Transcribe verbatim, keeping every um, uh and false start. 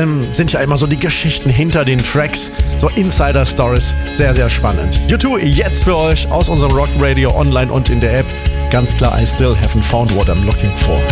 allem sind ja immer so die Geschichten hinter den Tracks, so Insider-Stories, sehr, sehr spannend. U zwei jetzt für euch aus unserem Rock Radio online und in der App. Ganz klar, I still haven't found what I'm looking for.